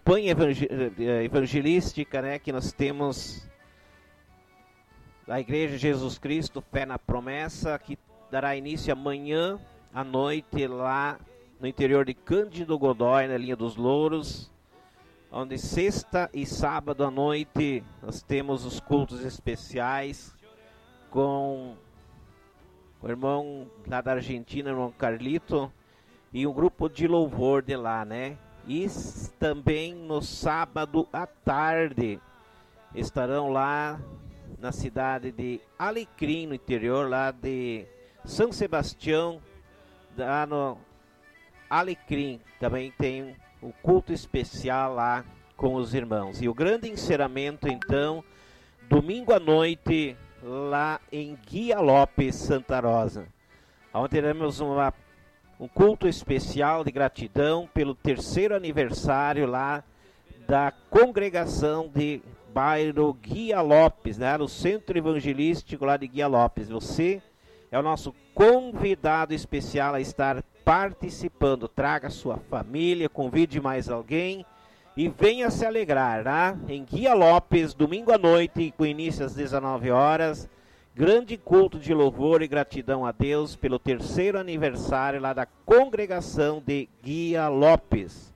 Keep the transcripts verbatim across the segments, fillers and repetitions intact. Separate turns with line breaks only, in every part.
campanha evangelística, né, que nós temos da Igreja de Jesus Cristo, Fé na Promessa, que dará início amanhã à noite lá no interior de Cândido Godói, na linha dos Louros, onde sexta e sábado à noite nós temos os cultos especiais com o irmão lá da Argentina, o irmão Carlito, e um grupo de louvor de lá, né? E também no sábado à tarde estarão lá na cidade de Alecrim, no interior lá de São Sebastião, lá no Alecrim, também tem o culto especial lá com os irmãos. E o grande encerramento, então, domingo à noite, lá em Guia Lopes, Santa Rosa, onde teremos uma, um culto especial de gratidão pelo terceiro aniversário lá da congregação de bairro Guia Lopes, né, no centro evangelístico lá de Guia Lopes. Você é o nosso convidado especial a estar participando. Traga sua família, convide mais alguém e venha se alegrar, né? Em Guia Lopes, domingo à noite, com início às dezenove horas, grande culto de louvor e gratidão a Deus pelo terceiro aniversário lá da congregação de Guia Lopes.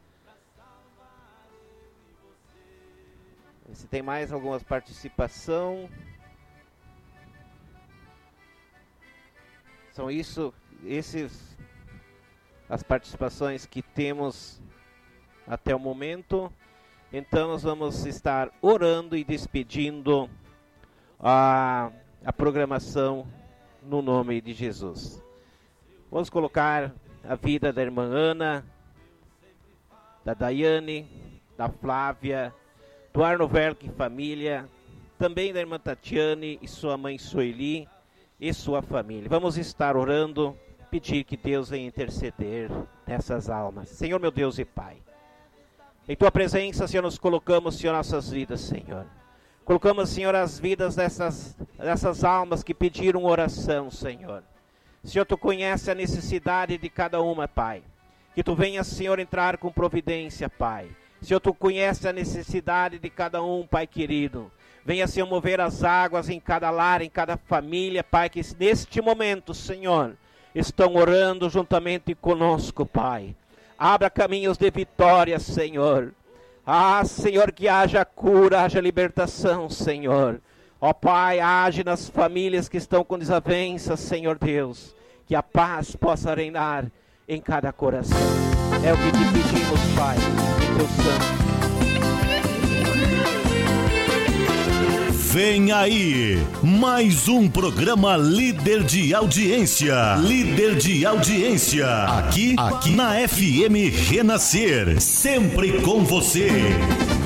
Se tem mais alguma participação. São isso, esses as participações que temos até o momento. Então nós vamos estar orando e despedindo a, a programação no nome de Jesus. Vamos colocar a vida da irmã Ana, da Daiane, da Flávia, do Arno Verk e família, também da irmã Tatiane e sua mãe Sueli e sua família. Vamos estar orando, pedir que Deus venha interceder nessas almas. Senhor, meu Deus e Pai, em Tua presença, Senhor, nos colocamos, Senhor, nossas vidas, Senhor. Colocamos, Senhor, as vidas dessas, dessas almas que pediram oração, Senhor. Senhor, Tu conhece a necessidade de cada uma, Pai. Que Tu venha, Senhor, entrar com providência, Pai. Senhor, Tu conhece a necessidade de cada um, Pai querido. Venha, Senhor, mover as águas em cada lar, em cada família, Pai, que neste momento, Senhor, estão orando juntamente conosco, Pai. Abra caminhos de vitória, Senhor. Ah, Senhor, que haja cura, haja libertação, Senhor. Ó Pai, age nas famílias que estão com desavenças, Senhor Deus. Que a paz possa reinar em cada coração. É o que te pedimos, Pai, em Teu santo.
Vem aí, mais um programa Líder de Audiência. Líder de Audiência. Aqui, aqui na F M Renascer. Sempre com você.